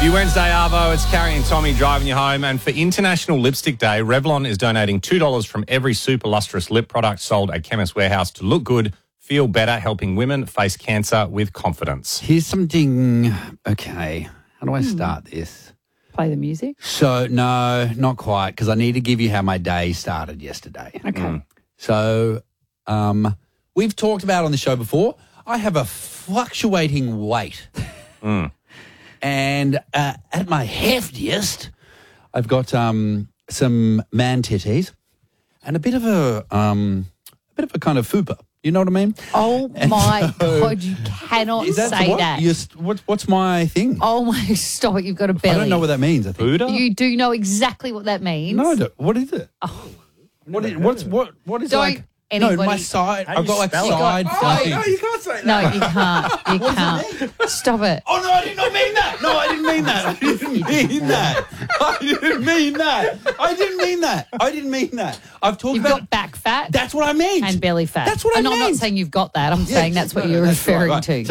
Happy Wednesday, Arvo. It's Carrie and Tommy driving you home. And for International Lipstick Day, Revlon is donating $2 from every super lustrous lip product sold at Chemist Warehouse to look good, feel better, helping women face cancer with confidence. Here's something. Okay, how do I start this? Play the music. So, no, not quite, because I need to give you how my day started yesterday. Okay. So, we've talked about on the show before, I have a fluctuating weight. And at my heftiest, I've got some man titties and a bit of a kind of fupa. You know what I mean? Oh, my God, you cannot say what? that. What's my thing? Oh, my, stop it. You've got a belly. I don't know what that means, I think. Buddha? You do know exactly what that means. No, I don't. What is it? What is Don't like... anybody... No, my side. How do I've you got like spell it? side fluffy. No, you can't say that. No, you can't. You can't. Stop it. Oh, no, I did not mean that. No, I didn't mean that. I didn't mean that. I didn't mean that. I didn't mean that. I didn't mean that. I've talked You've about... got back fat That's what I mean. and belly fat. That's what I I'm not meant. saying you've got that. I'm saying that's what no, you're that's right, referring right. to.